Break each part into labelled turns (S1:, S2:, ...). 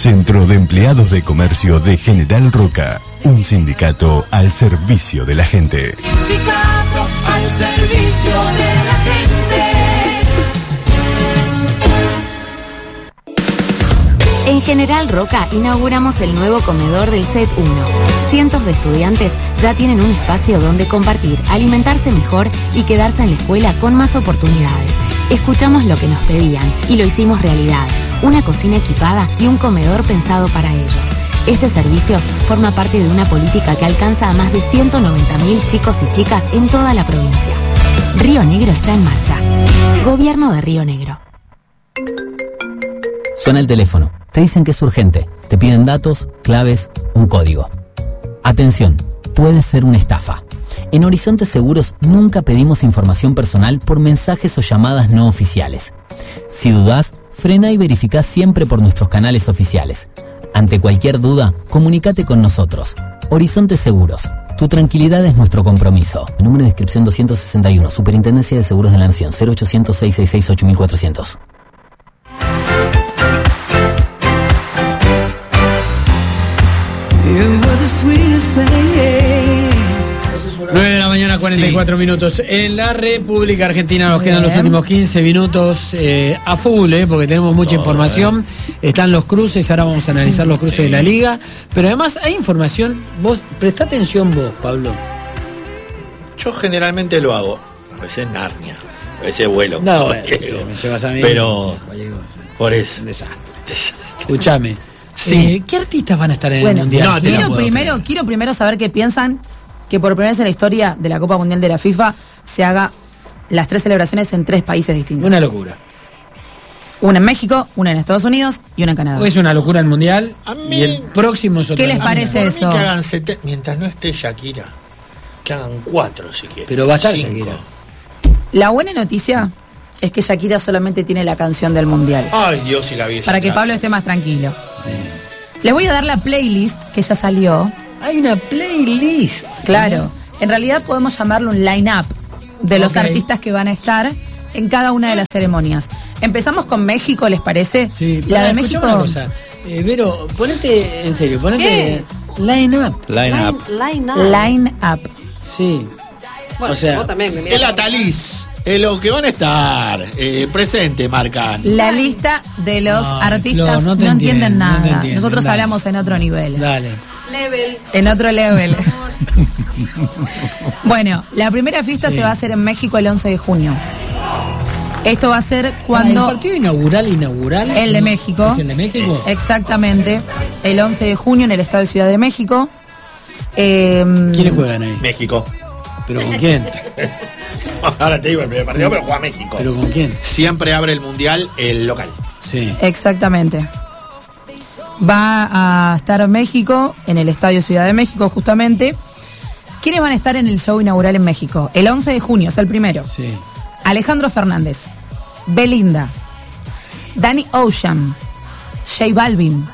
S1: Centro de Empleados de Comercio de General Roca. Un sindicato al servicio de la gente.
S2: Sindicato al servicio de la gente.
S3: En General Roca inauguramos el nuevo comedor del Set 1. Cientos de estudiantes ya tienen un espacio donde compartir, alimentarse mejor y quedarse en la escuela con más oportunidades. Escuchamos lo que nos pedían y lo hicimos realidad. Una cocina equipada y un comedor pensado para ellos. Este servicio forma parte de una política que alcanza a más de 190.000 chicos y chicas en toda la provincia. Río Negro está en marcha. Gobierno de Río Negro.
S4: Suena el teléfono. Te dicen que es urgente. Te piden datos, claves, un código. Atención, puede ser una estafa. En Horizonte Seguros nunca pedimos información personal por mensajes o llamadas no oficiales. Si dudás, frena y verificá siempre por nuestros canales oficiales. Ante cualquier duda, comunícate con nosotros. Horizonte Seguros. Tu tranquilidad es nuestro compromiso. Número de inscripción 261. Superintendencia de Seguros de la Nación. 0800-666-8400.
S5: 9 de la mañana, 44 minutos. En la República Argentina nos quedan los últimos 15 minutos a full, porque tenemos mucha información. Están los cruces, ahora vamos a analizar los cruces de la liga. Pero además hay información. Vos, presta atención vos, Pablo.
S6: Yo generalmente lo hago. A veces Narnia, a veces vuelo.
S5: No, bueno, me llevas a mí.
S6: Pero por eso.
S5: Un desastre. Escuchame.
S6: Sí.
S5: ¿Qué artistas van a estar en el Mundial?
S6: No,
S7: quiero primero saber qué piensan que por primera vez en la historia de la Copa Mundial de la FIFA se haga las 3 celebraciones en 3 países distintos.
S5: Una locura.
S7: Una en México, una en Estados Unidos y una en Canadá.
S5: Es una locura el Mundial
S6: A mí,
S5: y el próximo es otro.
S7: ¿Qué les parece
S6: por
S7: eso?
S6: mí que hagan mientras no esté Shakira, que hagan 4 si quieren.
S5: Pero va a estar
S6: 5.
S5: Shakira.
S7: La buena noticia es que Shakira solamente tiene la canción del Mundial.
S6: Ay, Dios y la Virgen.
S7: Para que
S6: gracias.
S7: Pablo esté más tranquilo.
S5: Sí.
S7: Les voy a dar la playlist que ya salió.
S5: Hay una playlist.
S7: Claro. En realidad podemos llamarlo un line-up de los artistas que van a estar en cada una de las ceremonias. Empezamos con México, ¿les parece?
S5: Sí,
S7: La de México.
S5: Una cosa. Vero, ponete en serio, ponete line up.
S6: Line up.
S7: Line up.
S5: Sí.
S8: Bueno,
S5: o sea,
S8: vos también me mirás.
S6: El Ataliz. Lo que van a estar presente, marcan.
S7: La lista de los artistas
S5: Flor,
S7: no
S5: te
S7: entienden
S5: entiendo,
S7: nada.
S5: no te entienden,
S7: Nosotros
S5: dale.
S7: hablamos en otro nivel.
S5: Dale.
S8: Level.
S7: En otro level. Bueno, la primera fiesta se va a hacer en México el 11 de junio. Esto va a ser cuando...
S5: ¿El partido inaugural?
S7: El de México.
S5: ¿Es el de México?
S7: Exactamente. El 11 de junio en el Estadio Ciudad de México.
S5: ¿Quiénes juegan ahí?
S6: México.
S5: ¿Pero con quién?
S6: Ahora te digo el primer partido, pero juega México.
S5: ¿Pero con quién?
S6: Siempre abre el mundial el local.
S5: Sí.
S7: Exactamente. Va a estar México en el Estadio Ciudad de México, justamente. ¿Quiénes van a estar en el show inaugural en México? El 11 de junio, es el primero.
S5: Sí.
S7: Alejandro Fernández, Belinda, Danny Ocean, J Balvin,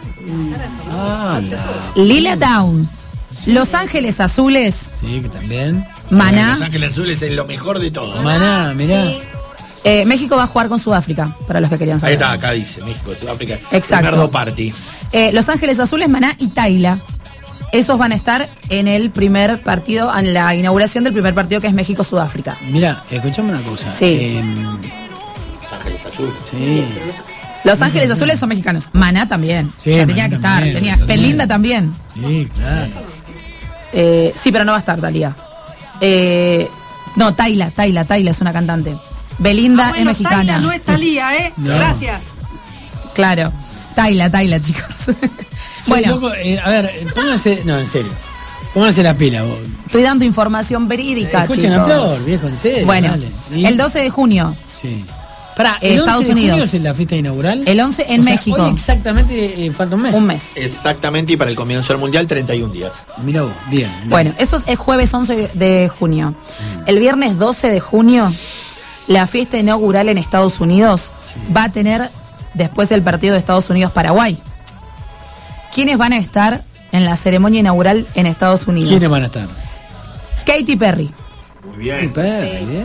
S7: Lila Downs, Los Ángeles Azules,
S5: Sí, que también.
S7: Maná.
S6: Los Ángeles Azules es lo mejor de todo.
S5: Maná, mirá.
S7: México va a jugar con Sudáfrica, para los que querían
S6: Ahí
S7: saber.
S6: está, acá dice México, Sudáfrica.
S7: Exacto.
S6: Primer party.
S7: Los Ángeles Azules, Maná y Tayla. Esos van a estar en el primer partido, en la inauguración del primer partido que es México-Sudáfrica.
S5: Mirá, escuchame una cosa.
S7: Sí.
S6: Los Ángeles Azules.
S5: Sí.
S7: Los Ángeles Azules son mexicanos. Maná también.
S5: Sí,
S7: O sea, tenía
S5: Maná
S7: que estar.
S5: también,
S7: Tenía.
S5: también.
S7: Belinda también.
S5: Sí, claro.
S7: Sí, pero no va a estar Talía. No, Tayla es una cantante. Belinda es mexicana.
S8: Tayla no es Talía,
S5: No.
S8: Gracias.
S7: Claro. Tayla, chicos. Bueno,
S5: Loco, a ver, pónganse. No, en serio. Pónganse la pila, vos.
S7: estoy dando información verídica,
S5: Escuchen
S7: chicos.
S5: a Flor, viejo, en serio.
S7: Bueno,
S5: dale. ¿Sí?
S7: el 12 de junio,
S5: Sí. Pará, el
S7: Estados
S5: 11 de junio
S7: Unidos.
S5: es la fiesta inaugural.
S7: El 11 en
S5: O sea,
S7: México.
S5: Hoy exactamente falta un mes.
S7: Un mes.
S6: Exactamente, y para el comienzo del mundial, 31 días.
S5: Mirá vos, bien.
S7: Bueno, eso es jueves 11 de junio. El viernes 12 de junio, la fiesta inaugural en Estados Unidos va a tener, después del partido de Estados Unidos-Paraguay. ¿Quiénes van a estar en la ceremonia inaugural en Estados Unidos?
S5: ¿Quiénes van a estar?
S7: Katy Perry,
S6: Muy bien.
S5: Bien.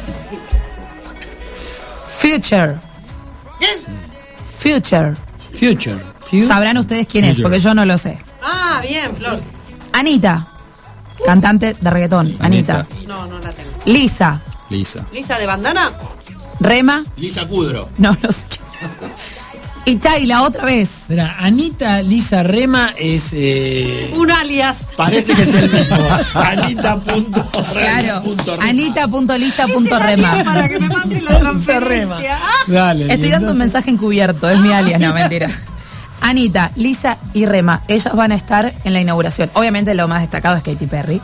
S7: Future, Sabrán ustedes quién es, porque yo no lo sé.
S8: Ah, bien, Flor.
S7: Anita, cantante de reggaetón. Anita.
S8: No la tengo.
S7: Lisa.
S8: ¿Lisa de bandana?
S7: Rema.
S6: Lisa Kudrow.
S7: No sé qué. Y Tayla, otra vez.
S5: Mira, Anita Lisa Rema es...
S8: Un alias.
S6: Parece que es el mismo. Anita.Rema.
S7: Claro. Anita.lisa.rema.
S8: Para que me mande la transferencia.
S5: Dale.
S7: Estoy dando un mensaje encubierto, es mi alias, no, mentira. Anita, Lisa y Rema, ellas van a estar en la inauguración. Obviamente lo más destacado es Katy Perry.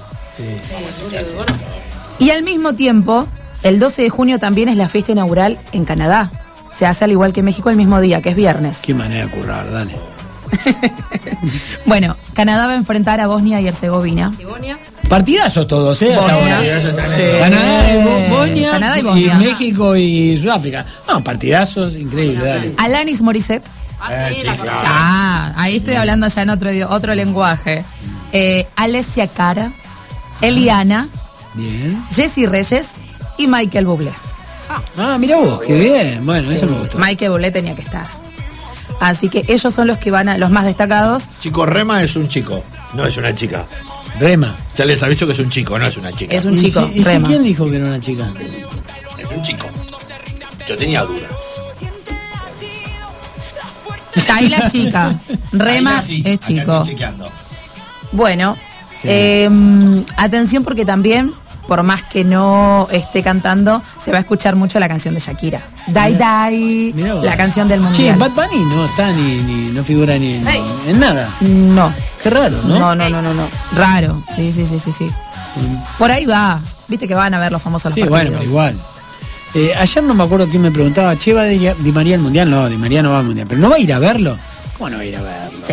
S7: Y al mismo tiempo, el 12 de junio también es la fiesta inaugural en Canadá. Se hace al igual que México el mismo día, que es viernes.
S5: Qué manera de currar, dale.
S7: Bueno, Canadá va a enfrentar a Bosnia y Herzegovina.
S8: ¿Y Bosnia?
S5: Partidazos todos, hasta
S7: Bosnia.
S5: ahora.
S7: Sí.
S5: Canadá y Bosnia, y México y Sudáfrica. No, partidazos, increíble, dale.
S7: Alanis Morissette.
S8: Sí, la conozco.
S7: Ahí estoy hablando ya en otro lenguaje. Alessia Cara, Eliana,
S5: Bien.
S7: Jessie Reyes y Michael Bublé.
S5: Ah, mira vos, qué bien. Bueno, eso me gustó.
S7: Michael Bublé tenía que estar. Así que ellos son los que van a los más destacados.
S6: Chico, Rema es un chico, no es una chica.
S5: Rema.
S6: Ya les aviso que es un chico, no es una chica.
S7: Es un chico,
S5: ¿Y
S7: Rema.
S5: quién dijo que era una chica?
S6: Es un chico. Yo tenía dudas.
S7: Tayla es chica, Rema
S6: Ahí sí,
S7: es
S6: acá
S7: chico.
S6: estoy chequeando.
S7: Bueno,
S5: Sí.
S7: atención porque también, por más que no esté cantando, se va a escuchar mucho la canción de Shakira. Die Die,
S5: Mirá vos.
S7: la canción del
S5: Che,
S7: mundial.
S5: Bad Bunny no está no figura ni en nada.
S7: No.
S5: Qué raro, ¿no?
S7: No. Raro. Sí. Por ahí va. Viste que van a ver los famosos
S5: Sí,
S7: los
S5: bueno,
S7: partidos.
S5: pero igual. Ayer no me acuerdo quién me preguntaba, che, ¿va Di María al Mundial? No, Di María no va al Mundial. ¿Pero no va a ir a verlo? ¿Cómo no va a ir a verlo?
S7: Sí.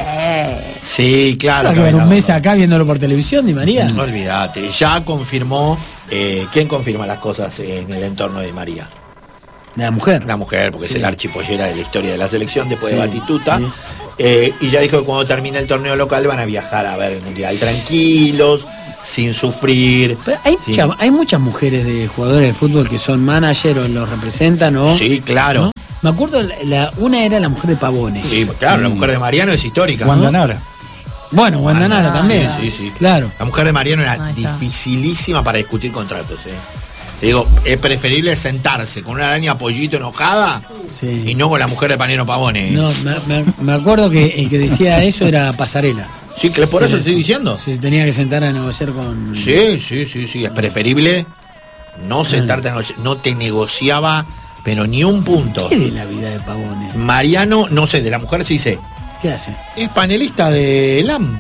S6: Sí, claro.
S5: ¿Va a quedar un mes acá viéndolo por televisión, Di María?
S6: No olvídate, ya confirmó. ¿Quién confirma las cosas en el entorno de María?
S5: La mujer.
S6: La mujer, porque
S5: Sí.
S6: es el archipollera de la historia de la selección después de
S5: Sí,
S6: Batistuta.
S5: sí.
S6: Y ya dijo que cuando termine el torneo local van a viajar a ver el mundial tranquilos, sin sufrir.
S5: Pero hay muchas mujeres de jugadores de fútbol que son manager o los representan, ¿no?
S6: Sí, claro.
S5: ¿No? Me acuerdo, una era la mujer de Pavone.
S6: Sí, claro, la mujer de Mariano es histórica. ¿no?
S9: Guandanara.
S5: Bueno, Guandanara también.
S6: Sí.
S5: Claro.
S6: La mujer de Mariano era
S7: Ahí está.
S6: dificilísima para discutir contratos. Te digo, es preferible sentarse con una araña pollito enojada
S5: Sí.
S6: y no con la mujer de Panero Pavone.
S5: No, me acuerdo que el que decía eso era Pasarela.
S6: Sí, que por eso te estoy diciendo.
S5: Se tenía que sentar a negociar con...
S6: Sí, es preferible no sentarte a negociar. No te negociaba, pero ni un punto.
S5: ¿Qué de la vida de Pavone?
S6: Mariano, no sé, de la mujer sí sé.
S5: ¿Qué hace?
S6: Es panelista de LAM.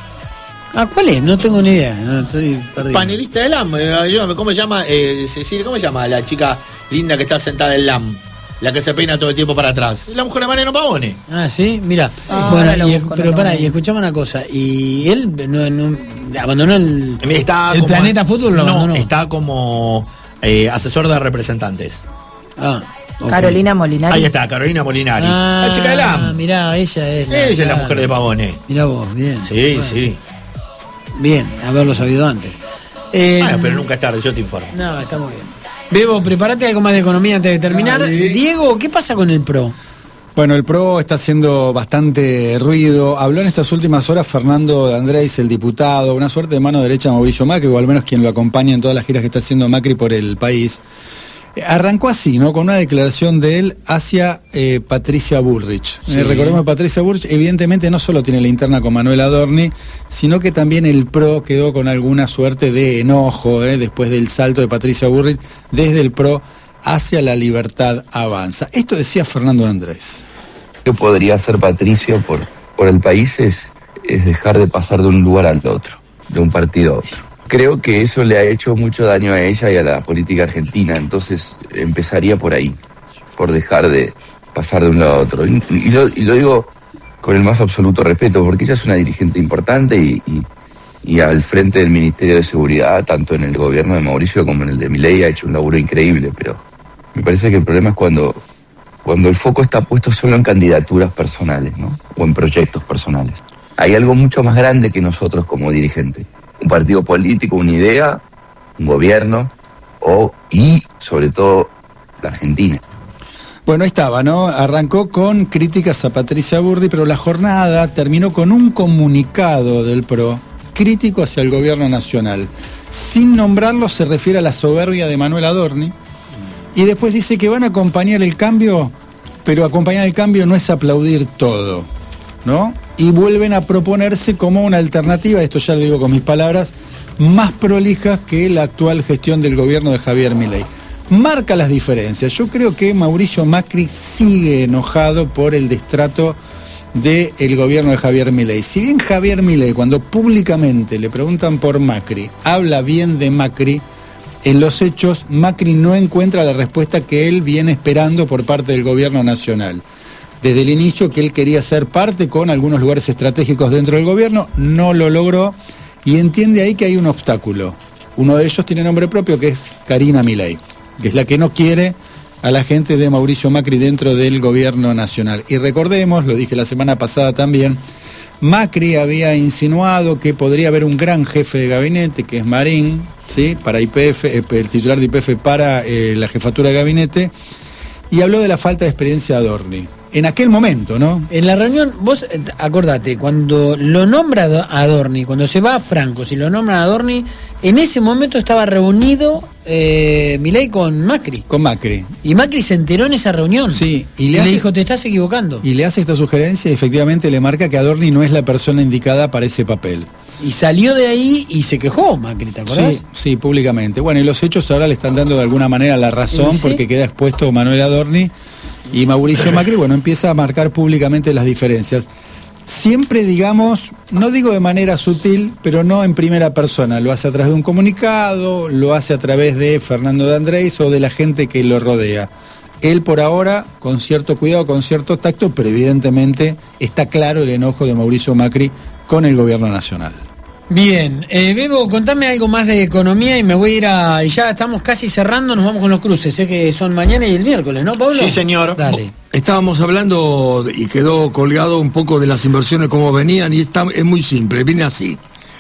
S5: Ah, ¿cuál es? No tengo ni idea. No, estoy perdido.
S6: Panelista de LAM. Ayúdame, ¿cómo se llama? Cecilia, ¿cómo se llama la chica linda que está sentada en LAM? La que se peina todo el tiempo para atrás. Es la mujer de Mariano Pavone.
S5: Ah, sí, mira.
S7: ahora lo
S5: Bueno,
S7: busco,
S5: pero
S7: no,
S5: pará,
S7: no.
S5: y escuchame una cosa. ¿Y él no abandonó el planeta fútbol? Lo
S6: No,
S5: abandonó.
S6: está como asesor de representantes.
S5: Ah, ok.
S7: Carolina Molinari.
S6: Ahí está, Carolina Molinari.
S5: Ah,
S6: La chica de LAM.
S5: Mirá, ella es
S6: Ella es la mujer de Pavone.
S5: Mirá vos, bien.
S6: Sí,
S5: Bueno,
S6: sí.
S5: Bien, haberlo sabido antes.
S6: Bueno, pero nunca es tarde, yo te informo.
S5: No, está muy bien. Bebo, prepárate algo más de economía antes de terminar. Diego, ¿qué pasa con el PRO?
S9: Bueno, el PRO está haciendo bastante ruido. Habló en estas últimas horas Fernando de Andrés, el diputado, una suerte de mano derecha a Mauricio Macri, o al menos quien lo acompaña en todas las giras que está haciendo Macri por el país. Arrancó así, ¿no? Con una declaración de él hacia Patricia Bullrich.
S5: Sí.
S9: Recordemos que Patricia Bullrich evidentemente no solo tiene la interna con Manuel Adorni, sino que también el PRO quedó con alguna suerte de enojo después del salto de Patricia Bullrich desde el PRO hacia La Libertad Avanza. Esto decía Fernando de Andrés.
S10: Que podría hacer Patricia por el país es dejar de pasar de un lugar al otro, de un partido a otro. Creo que eso le ha hecho mucho daño a ella y a la política argentina, entonces empezaría por ahí, por dejar de pasar de un lado a otro. Y lo digo con el más absoluto respeto, porque ella es una dirigente importante y al frente del Ministerio de Seguridad, tanto en el gobierno de Mauricio como en el de Milei, ha hecho un laburo increíble, pero me parece que el problema es cuando el foco está puesto solo en candidaturas personales, ¿no? O en proyectos personales. Hay algo mucho más grande que nosotros como dirigentes. Un partido político, una idea, un gobierno y sobre todo la Argentina.
S9: Bueno, ahí estaba, ¿no? Arrancó con críticas a Patricia Burri, pero la jornada terminó con un comunicado del PRO crítico hacia el gobierno nacional. Sin nombrarlo, se refiere a la soberbia de Manuel Adorni, y después dice que van a acompañar el cambio, pero acompañar el cambio no es aplaudir todo, ¿no? Y vuelven a proponerse como una alternativa, esto ya lo digo con mis palabras, más prolijas que la actual gestión del gobierno de Javier Milei. Marca las diferencias. Yo creo que Mauricio Macri sigue enojado por el destrato del gobierno de Javier Milei. Si bien Javier Milei, cuando públicamente le preguntan por Macri, habla bien de Macri, en los hechos Macri no encuentra la respuesta que él viene esperando por parte del gobierno nacional. Desde el inicio que él quería ser parte con algunos lugares estratégicos dentro del gobierno, no lo logró y entiende ahí que hay un obstáculo. Uno de ellos tiene nombre propio, que es Karina Milei, que es la que no quiere a la gente de Mauricio Macri dentro del gobierno nacional. Y recordemos, lo dije la semana pasada también, Macri había insinuado que podría haber un gran jefe de gabinete, que es Marín, ¿sí? Para YPF, el titular de YPF para la jefatura de gabinete, y habló de la falta de experiencia de Adorni. En aquel momento, ¿no?
S5: En la reunión, vos acordate, cuando lo nombra Adorni, cuando se va a Franco, si lo nombra Adorni, en ese momento estaba reunido Milei con Macri.
S9: Con Macri.
S5: Y Macri se enteró en esa reunión.
S9: Sí.
S5: Y le dijo, te estás equivocando.
S9: Y le hace esta sugerencia y efectivamente le marca que Adorni no es la persona indicada para ese papel.
S5: Y salió de ahí y se quejó Macri, ¿te acordás?
S9: Sí, públicamente. Bueno, y los hechos ahora le están dando de alguna manera la razón, porque queda expuesto Manuel Adorni y Mauricio Macri, bueno, empieza a marcar públicamente las diferencias. Siempre, digamos, no digo de manera sutil, pero no en primera persona. Lo hace a través de un comunicado, lo hace a través de Fernando de Andrés o de la gente que lo rodea. Él por ahora, con cierto cuidado, con cierto tacto, pero evidentemente está claro el enojo de Mauricio Macri con el gobierno nacional.
S5: Bien, Bebo, contame algo más de economía y me voy a ir a... Ya estamos casi cerrando, nos vamos con los cruces, sé que son mañana y el miércoles, ¿no, Pablo?
S6: Sí, señor.
S5: Dale.
S11: Estábamos hablando y quedó colgado un poco de las inversiones, cómo venían, y es muy simple, viene así.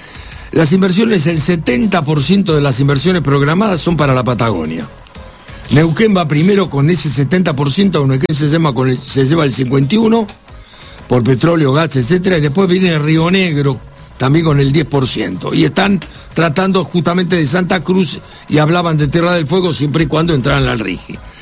S11: Las inversiones, el 70% de las inversiones programadas son para la Patagonia. Neuquén va primero con ese 70%, Neuquén se lleva el 51% por petróleo, gas, etcétera, y después viene Río Negro, también con el 10%, y están tratando justamente de Santa Cruz y hablaban de Tierra del Fuego siempre y cuando entraran al RIGI.